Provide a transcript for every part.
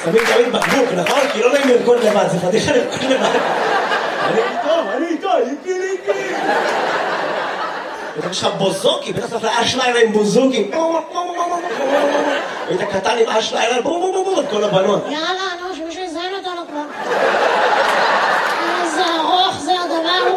שמים תמיד בקבוק, נכון? כי לא נעים לרקוד לבד, זה פדיחה לרקוד לבד. אני איתו, איקי. יש לך בוזוקי, בטח צריך לאש לילה עם בוזוקים. היית קטן עם אש לילה, את כל הבנות. יאללה, נו, שמישהו יזיין אותנו כבר. איזה ארוך זה הדבר.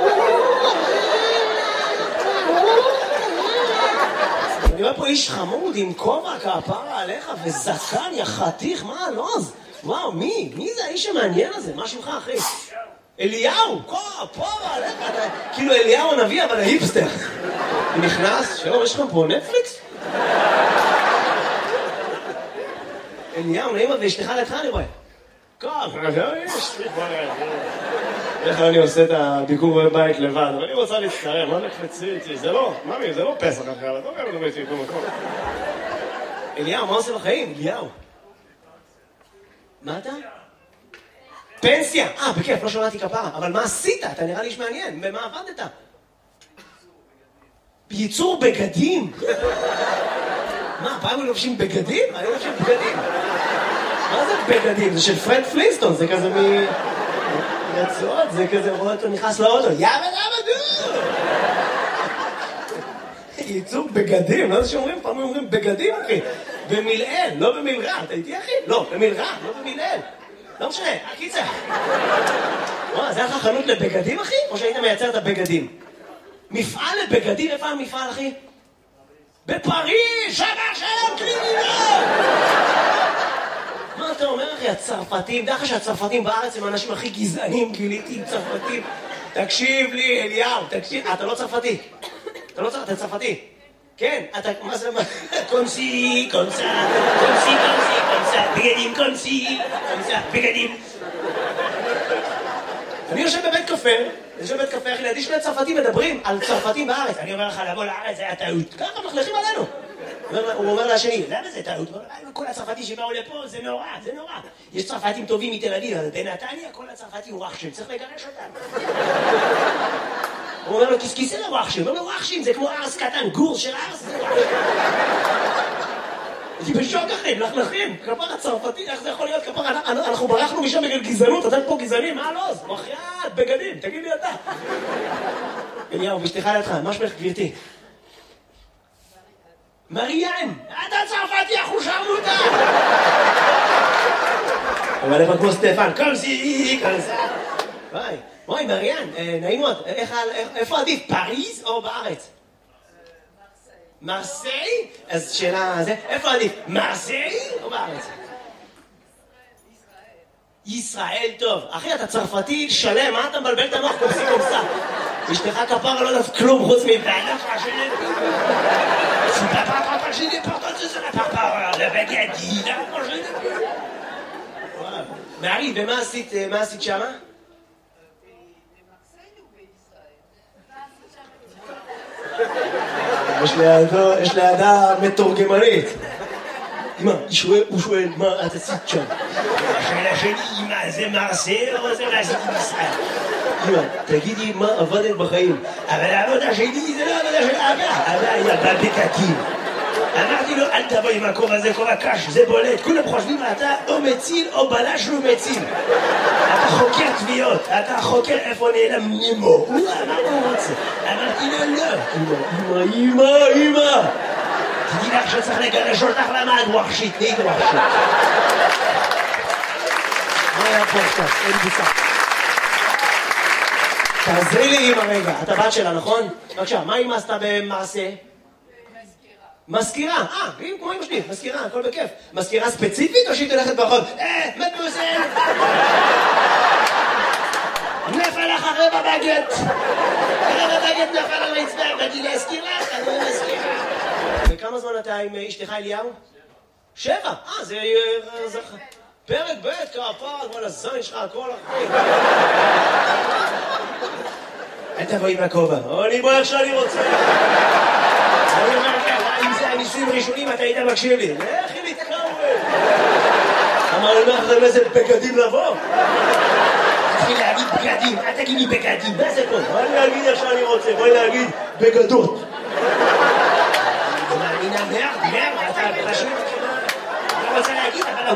אני רואה פה איש חמוד עם כובע כפרה עליך וזקן יחתיך, מה הלוז? וואו, מי זה האיש המעניין הזה? מה שמך, אחי? אליהו, כפרה עליך, כאילו אליהו הנביא, אבל ההיפסטר. הוא נכנס, שלום, יש לך פה נטפליקס? אליהו, נעים ואשתך לידך אני רואה. איך אני עושה את הביקור בבית לבד, אבל אני רוצה להצטרם, מה נקפצי איתי? זה לא, ממי, זה לא פסח אחר, אתה אומר, מדבר איתי במקום. אליהו, מה עושה בחיים? אליהו. מה אתה? פנסיה! בכיף, לא שמעתי כפרה, אבל מה עשית? אתה נראה לי שמעניין, במה עבדת? בייצור בגדים? מה, פעם הם לובשים בגדים? אני לובשים בגדים. מה זה בגדים? זה של פרד פלינסטון, זה כזה רצועות, זה כזה רואה אותו נכנס לאוטו, יאבא דו! ייצור בגדים, לא זה שאומרים, פעם אומרים בגדים, אחי. במילאל, לא במילרע, אתה איתי אחי? לא, במילרע, לא במילאל. לא משנה, הקיצה. וואו, זה היה לך חנות לבגדים, אחי? או שהיית מייצר את הבגדים? מפעל לבגדים, איפה המפעל, אחי? בפריז, שלום, קלינינה! מה אתה אומר, אחי? הצרפתים, דרך שהצרפתים בארץ הם האנשים הכי גזענים, גיליתי עם צרפתים. תקשיב לי, אליהו, תקשיב. אתה לא צרפתי. אתה צרפתי. כן, אתה, מה זה, קונסי, בגדים, קונסי, בגדים. אני יושב בבית קפה, אחי, לידי שני צרפתים מדברים על צרפתים בארץ. אני אומר לך, לבוא לארץ זה היה טעות. ככה מחלכים עלינו. הוא אומר לשני, למה זה טעות? כל הצרפתים שבאו לפה, זה נורא. יש צרפתים טובים מתל אביב, אבל בנתניה כל הצרפתים וואחשים, צריך לגרש אותם. הוא אומר לו, כיסכיסי לוואחשים. הוא אומר לו, וואחשים זה כמו ארס קטן, גור של ארס זה וואחשים. הייתי בשוק אחי, מלכלכים. כפר הצרפתי, איך זה יכול להיות כפר? אנחנו ברחנו משם בגלל גזענות, אתם פה גזענים, מה הלוז? מחיית, בגדים, תגיד לי אתה. אליהו, בשתיך לידך, מה שמך גבירתי? מריאן, אתה צרפתי, אנחנו שרמוטה! אבל איפה כמו סטפן, קומסי, וואי, מריאן, נעים מאוד, איפה עדיף, פריז או בארץ? מרסיי? אז שאלה, איפה עדיף, מרסיי או בארץ? ישראל טוב. אחי, אתה צרפתי שלם, מה אתה מבלבל את המוח קומסי קומסה? אשתך כפרה לא יודעת כלום חוץ מבעלה פרשנית. מארי, ומה עשית שמה? יש לידה מתורגמנית. אמא, הוא שואל, מה את עשית שם? השאלה שלי, אמא, זה מרסיי או זה מה עשיתי בישראל? אמא, תגידי מה עבדת בחיים. אבל העבודה שלי זה לא עבודה של אבא היה בבקקים. אמרתי לו, אל תבוא עם הכובע הזה, כובע קש, זה בולט. כולם חושבים, אתה או מציל או בלש לא מציל. אתה חוקר תביעות, אתה חוקר איפה נעלם נימו. מה הוא רוצה? אמרתי לו, לא. אמא. תדעי לך שצריך לגרש אותך למה את ווחשית, נהיית ווחשית. מה היה פה עכשיו? אין בוצע. תעזרי לי אמא רגע, אתה בת שלה, נכון? בבקשה, מה אמא עשתה במעשה? מזכירה, כמו אמא שלי, מזכירה, הכל בכיף. מזכירה ספציפית או שהיא תלכת ברחוב? מדמוזל! נפל לך רבע בגט נפל על רצפה, באתי להזכיר לך, אני מזכירה. וכמה זמן אתה עם אשתך אליהו? 7, זה פרק ב' כפר, כל הזין שלך, הכל אחרי. אל תבוא עם הכובע, אני בוא איך שאני רוצה. אני אומר לך, אם זה הניסויים הראשונים, אתה היית מקשיב לי. לכי להתקרב. אמר לי, מה אחרי איזה בגדים לבוא? תתחיל להגיד בגדים, אל תגיד לי בגדים, מה זה פה? בואי להגיד איך שאני רוצה, בואי להגיד בגדות.